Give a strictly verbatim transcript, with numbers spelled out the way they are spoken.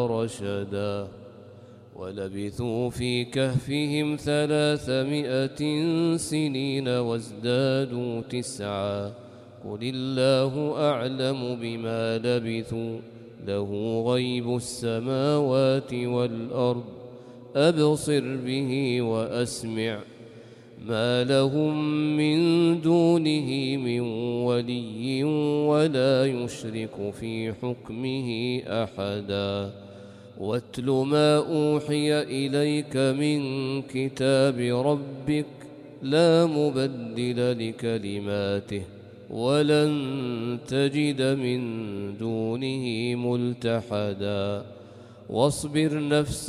رشدا ولبثوا في كهفهم ثلاثمائة سنين وازدادوا تسعا قل الله أعلم بما لبثوا له غيب السماوات والأرض أبصر به وأسمع ما لهم من دونه من ولي ولا يشرك في حكمه أحدا واتل ما أوحي إليك من كتاب ربك لا مبدل لكلماته ولن تجد من دونه ملتحدا واصبر نفسك